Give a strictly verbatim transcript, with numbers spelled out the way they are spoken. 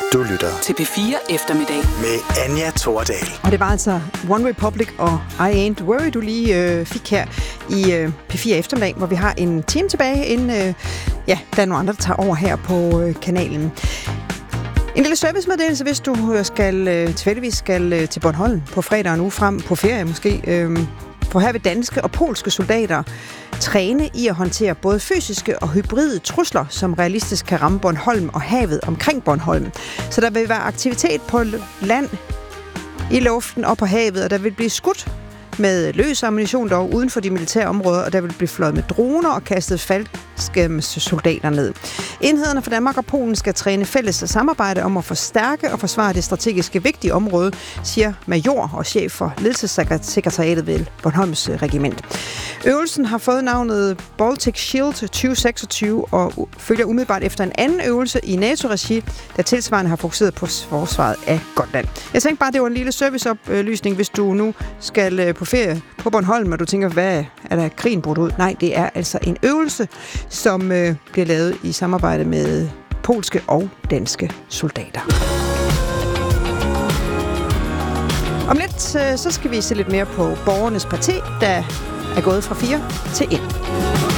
Du lytter til P fire Eftermiddag med Anja Thordal. Og det var altså One Republic og I Ain't Worried, du lige øh, fik her i øh, P fire Eftermiddag, hvor vi har en time tilbage, inden øh, ja, der er nogle andre, der tager over her på øh, kanalen. En lille servicemeddelelse, hvis du skal, øh, tilfældigvis skal øh, til Bornholm på fredag og en uge frem på ferie måske. Øh, for her vil danske og polske soldater træne i at håndtere både fysiske og hybride trusler, som realistisk kan ramme Bornholm og havet omkring Bornholm. Så der vil være aktivitet på land, i luften og på havet, og der vil blive skudt med løs ammunition dog uden for de militære områder, og der vil blive fløjet med droner og kastet faldskærmssoldater ned. Enhederne for Danmark og Polen skal træne fælles samarbejde om at forstærke og forsvare det strategiske vigtige område, siger major og chef for ledelsessekretariatet ved Bornholms regiment. Øvelsen har fået navnet Baltic Shield tyve seksogtyve og følger umiddelbart efter en anden øvelse i NATO-regi, der tilsvarende har fokuseret på forsvaret af Gotland. Jeg tænkte bare, det var en lille serviceoplysning, hvis du nu skal på ferie på Bornholm, og du tænker, hvad er der krigen brudt ud? Nej, det er altså en øvelse, som øh, bliver lavet i samarbejde med polske og danske soldater. Om lidt, øh, så skal vi se lidt mere på Borgernes Parti, der er gået fra fire til et.